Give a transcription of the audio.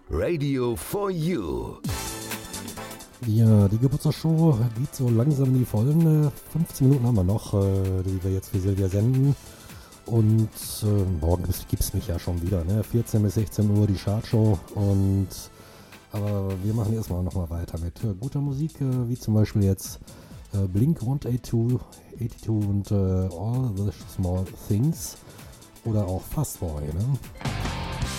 Radio for You. Ja, die Geburtstagsshow geht so langsam in die Vollen. 15 Minuten haben wir noch, die wir jetzt für Silvia senden. Und morgen gibt's mich ja schon wieder, ne? 14 bis 16 Uhr die Chartshow. Aber wir machen erstmal nochmal weiter mit guter Musik, wie zum Beispiel jetzt Blink 182 und All the Small Things oder auch Fastboy, ne?